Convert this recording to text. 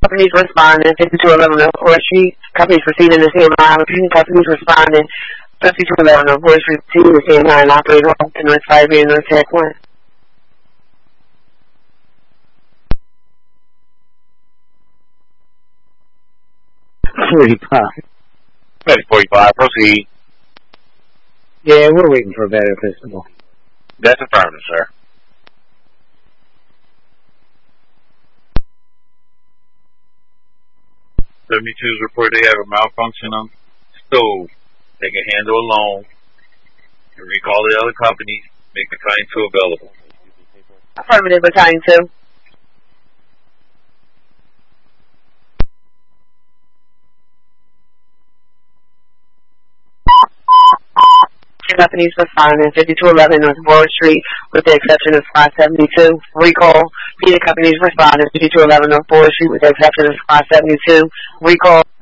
Companies responding, 5211 North 4th Street. Companies receiving the same line. Repeating, companies responding, 5211 North 4th Street, receiving the same line. Operator open, North 5 and North Tech 1. 45. Ready, 45, proceed. Yeah, we're waiting for a better pistol. That's affirmative, sir. 72's report they have a malfunction on stove. They can handle a loan. Recall the other company. Make Battalion 2 available. Affirmative, Battalion 2. Companies responding, 5211 North 4th Street, with the exception of 572. Recall. Repeating, companies responding, 5211 North 4th Street, with the exception of 572. Recall.